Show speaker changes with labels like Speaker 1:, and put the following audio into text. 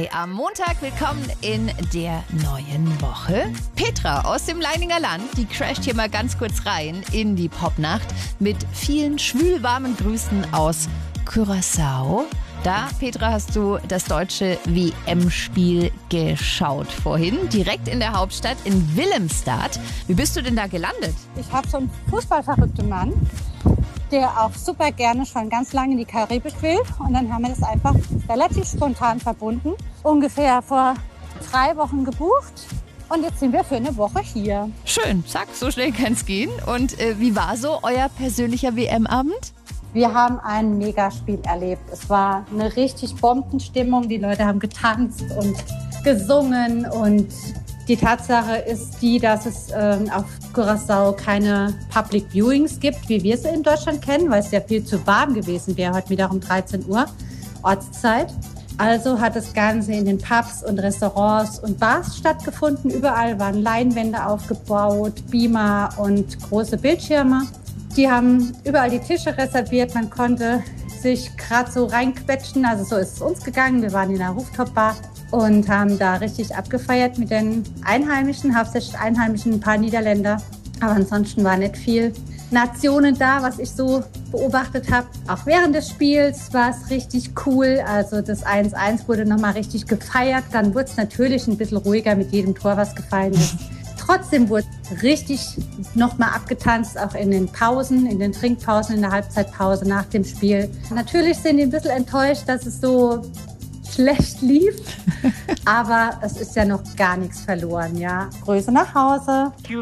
Speaker 1: am Montag. Willkommen in der neuen Woche. Petra aus dem Leininger Land, die crasht hier mal ganz kurz rein in die Popnacht mit vielen schwülwarmen Grüßen aus Curaçao. Da, Petra, hast du das deutsche WM-Spiel geschaut vorhin, direkt in der Hauptstadt in Willemstad. Wie bist du denn da gelandet?
Speaker 2: Ich habe so einen fußballverrückten Mann, der auch super gerne schon ganz lange in die Karibik will. Und dann haben wir das einfach relativ spontan verbunden. Ungefähr vor 3 Wochen gebucht. Und jetzt sind wir für eine Woche hier.
Speaker 1: Schön, zack, so schnell kann es gehen. Und wie war so euer persönlicher WM-Abend?
Speaker 2: Wir haben ein Megaspiel erlebt. Es war eine richtig Bombenstimmung. Die Leute haben getanzt und gesungen. Und die Tatsache ist die, dass es auf Curaçao keine Public Viewings gibt, wie wir es in Deutschland kennen, weil es ja viel zu warm gewesen wäre, heute Mittag um 13 Uhr Ortszeit. Also hat das Ganze in den Pubs und Restaurants und Bars stattgefunden. Überall waren Leinwände aufgebaut, Beamer und große Bildschirme. Die haben überall die Tische reserviert. Man konnte sich gerade so reinquetschen. Also so ist es uns gegangen. Wir waren in einer Rooftop-Bar und haben da richtig abgefeiert mit den Einheimischen, hauptsächlich Einheimischen, ein paar Niederländer. Aber ansonsten war nicht viel Nationen da, was ich so beobachtet habe. Auch während des Spiels war es richtig cool. Also das 1-1 wurde nochmal richtig gefeiert. Dann wurde es natürlich ein bisschen ruhiger mit jedem Tor, was gefallen ist. Trotzdem wurde richtig nochmal abgetanzt, auch in den Pausen, in den Trinkpausen, in der Halbzeitpause nach dem Spiel. Natürlich sind die ein bisschen enttäuscht, dass es so schlecht lief, aber es ist ja noch gar nichts verloren, ja. Grüße nach Hause.